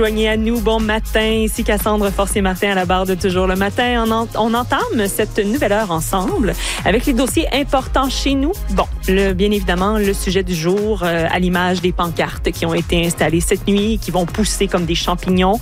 Joignez à nous, bon matin. Ici Cassandre Forcier-Martin à la barre de Toujours le matin. On entame cette nouvelle heure ensemble avec les dossiers importants chez nous. Bon, bien évidemment, le sujet du jour, à l'image des pancartes qui ont été installées cette nuit, qui vont pousser comme des champignons